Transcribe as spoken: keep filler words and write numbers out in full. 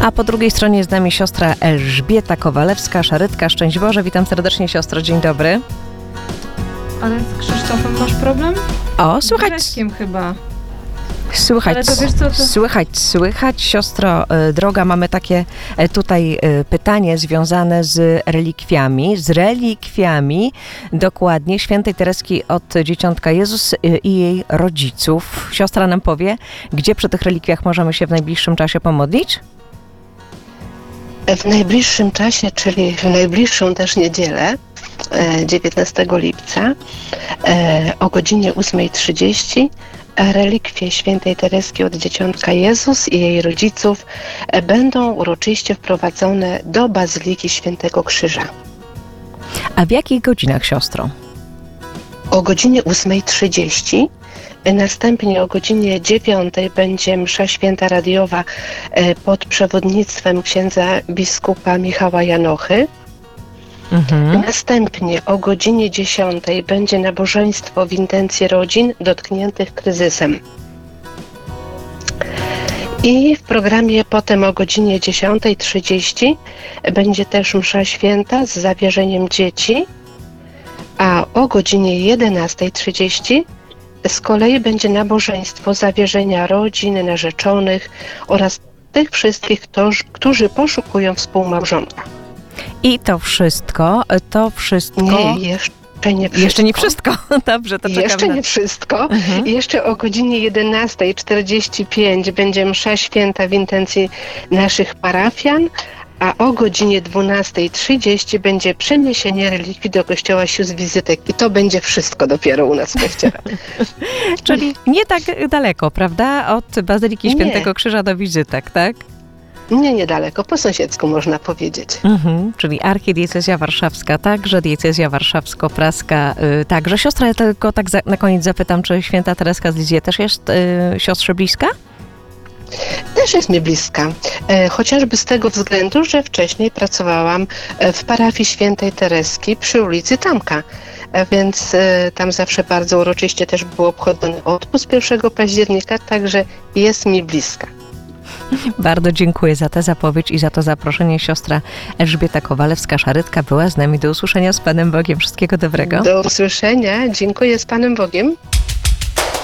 A po drugiej stronie jest z nami siostra Elżbieta Kowalewska, szarytka. Szczęść Boże, witam serdecznie siostro, dzień dobry. Ale z Krzysztofem masz problem? O, słychać... Greckiem chyba. Słychać, Ale to wiesz co, to... słychać, słychać. Siostro y, droga, mamy takie y, tutaj y, pytanie związane z relikwiami, z relikwiami dokładnie świętej Tereski od Dzieciątka Jezus y, i jej rodziców. Siostra nam powie, gdzie przy tych relikwiach możemy się w najbliższym czasie pomodlić? W najbliższym czasie, czyli w najbliższą też niedzielę, dziewiętnastego lipca, o godzinie ósmej trzydzieści relikwie świętej Tereski od Dzieciątka Jezus i jej rodziców będą uroczyście wprowadzone do Bazyliki Świętego Krzyża. A w jakich godzinach, siostro? O godzinie ósmej trzydzieści. Następnie o godzinie dziewiątej będzie msza święta radiowa pod przewodnictwem księdza biskupa Michała Janochy. Mhm. Następnie o godzinie dziesiątej będzie nabożeństwo w intencji rodzin dotkniętych kryzysem. I w programie potem o godzinie dziesiątej trzydzieści będzie też msza święta z zawierzeniem dzieci, a o godzinie jedenastej trzydzieści z kolei będzie nabożeństwo zawierzenia rodzin, narzeczonych oraz tych wszystkich, którzy poszukują współmałżonka. I to wszystko, to wszystko... Nie, jeszcze nie wszystko. Jeszcze nie wszystko. Dobrze, to czekamy. Jeszcze na... nie wszystko. Mhm. Jeszcze o godzinie jedenastej czterdzieści pięć będzie msza święta w intencji naszych parafian, a o godzinie dwunastej trzydzieści będzie przeniesienie relikwii do kościoła sióstr wizytek. I to będzie wszystko dopiero u nas w kościele. Czyli nie tak daleko, prawda? Od Bazyliki Świętego Nie. Krzyża do wizytek, tak? Nie, niedaleko, po sąsiedzku można powiedzieć. Mhm, czyli archidiecezja warszawska, także diecezja warszawsko-praska, yy, także. Siostra, ja tylko tak za, na koniec zapytam, czy święta Tereska z Lizie też jest yy, siostrze bliska? Też jest mi bliska, e, chociażby z tego względu, że wcześniej pracowałam w parafii świętej Tereski przy ulicy Tamka, e, więc e, tam zawsze bardzo uroczyście też był obchodzony odpust pierwszego października, także jest mi bliska. Bardzo dziękuję za tę zapowiedź i za to zaproszenie. Siostra Elżbieta Kowalewska, szarytka, była z nami. Do usłyszenia, z Panem Bogiem. Wszystkiego dobrego. Do usłyszenia. Dziękuję, z Panem Bogiem.